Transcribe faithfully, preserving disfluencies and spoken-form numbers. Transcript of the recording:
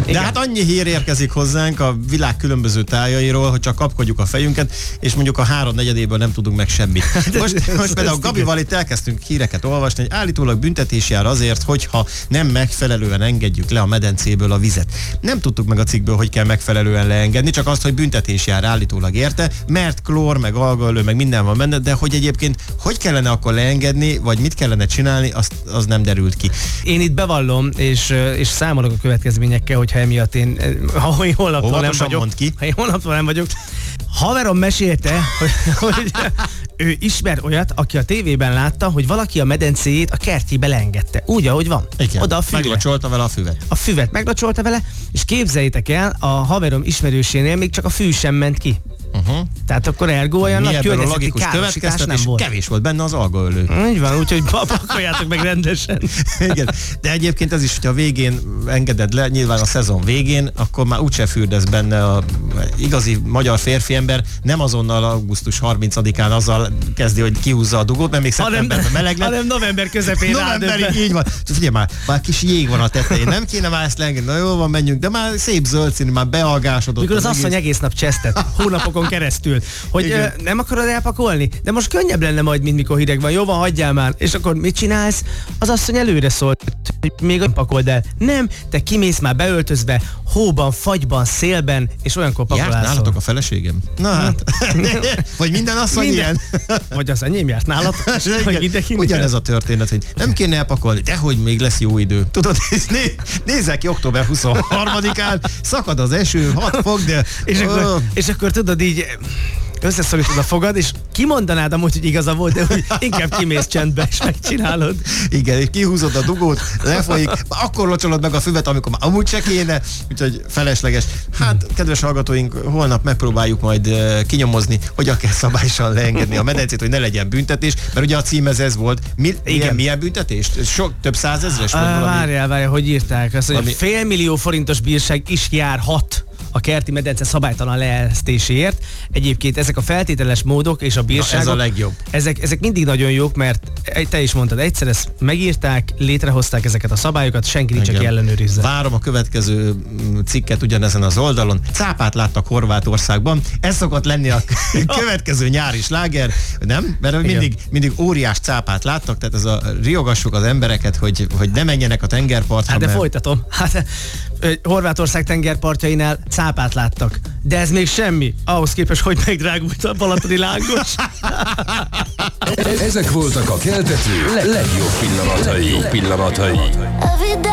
De hát annyi hír érkezik hozzánk a világ különböző tájairól, hogy csak kapkodjuk a fejünket, és mondjuk a három negyedéből nem tudunk meg semmit. Most, most például Gabival itt elkezdtünk híreket olvasni, hogy állítólag büntetés jár azért, hogyha nem megfelelően engedjük le a medencéből a vizet. Nem tudtuk meg a cikkből, hogy kell megfelelően leengedni, csak azt, hogy büntetés jár állítólag érte, mert klór, meg algaölő, meg minden van benne, de hogy egyébként hogy kellene akkor leengedni, vagy mit kellene csinálni, azt, az nem derült ki. Én itt bevallom, és, és számolok a következményekkel, hogyha emiatt én, ha én holnaptól nem vagyok, ki. ha én holnaptól nem vagyok. Haverom mesélte, hogy, hogy ő ismer olyat, aki a tévében látta, hogy valaki a medencéjét a kertjébe leengedte. Úgy, ahogy van. Igen, oda a füvet. meglacsolta vele a füvet. A füvet meglacsolta vele, és képzeljétek el, a haverom ismerősénél még csak a fű sem ment ki. Uh-huh. Tehát akkor ergo olyan nagy környezeti károsítás nem volt. Kevés volt benne az algaölő. Így van, úgyhogy pakoljátok meg rendesen. Igen, de egyébként ez is, hogyha a végén engeded le, nyilván a szezon végén, akkor már úgyse fürdesz benne a igazi magyar férfi ember, nem azonnal augusztus harmincadikán azzal kezdi, hogy kihúzza a dugót, mert még szeptemberben meleg lett. Hanem november közepén Novemberig, így van. Figyelj már, már kis jég van a tetején, nem kéne már ezt leengedni, na jó van, menjünk, de már szép zöld színű, már bealgásodott. Mikor az, az asszony egész... egész nap csesztet, hónapokon keresztül, hogy ö, nem akarod elpakolni? De most könnyebb lenne majd, mint mikor hideg van. Jó van, hagyjál már. És akkor mit csinálsz? Az asszony előre szólt, hogy még nem pakold el. Nem, te kimész már beöltözve, hóban, fagyban, szélben, és olyankor pakolászol. Járt nálatok a feleségem? Na hát. Vagy minden asszony minden. Ilyen? Vagy az enyém járt nálatok? Ugyanez a történet, hogy nem kéne elpakolni, de hogy még lesz jó idő. Tudod, né, nézzek ki október huszonharmadikán, szakad az eső, hat fok, de... És, oh. akkor, és akkor tudod így... összeszorítod a fogad, és kimondanád amúgy, hogy igaza volt, de hogy inkább kimész csendbe, és megcsinálod. Igen, és kihúzod a dugót, lefolyik, akkor locsolod meg a füvet, amikor már amúgy se kéne, úgyhogy felesleges. Hát, kedves hallgatóink, holnap megpróbáljuk majd uh, kinyomozni, hogyan kell szabályosan leengedni a medencét, hogy ne legyen büntetés, mert ugye a cím ez, ez volt. Mi, milyen, milyen büntetés? Sok, több százezres? Uh, várjál, várjál, hogy írták? Azt, hogy Ami... félmillió forintos bírság is járhat a kerti medence szabálytalan leeresztéséért. Egyébként ezek a feltételes módok és a bírságok... Na, ez a legjobb. Ezek, ezek mindig nagyon jók, mert te is mondtad, egyszer ezt megírták, létrehozták ezeket a szabályokat, senki nincs, aki ellenőrizze. Várom a következő cikket ugyanezen az oldalon. Cápát láttak Horvátországban. Ez szokott lenni a következő nyári sláger, nem? Mert mindig, mindig óriás cápát láttak, tehát ez a riogassuk az embereket, hogy, hogy ne menjenek a tengerpartra. Hát de mert... folytatom. Hát Horvátország tengerpartjainál cápát láttak. De ez még semmi. Ahhoz képest, hogy megdrágult a balatoni lángos. Ezek voltak a keltető legjobb pillanatai. pillanatai.